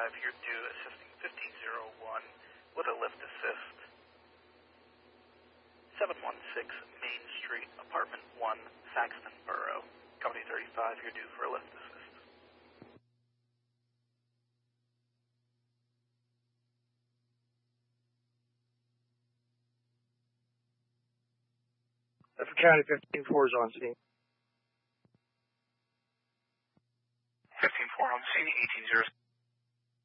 you're due assisting 1501 with a lift assist. 716 Main Street, Apartment 1, Saxton Borough. Company 35, you're due for a lift assist. For County 15-4 is on scene. 15-4 on scene, 18-0.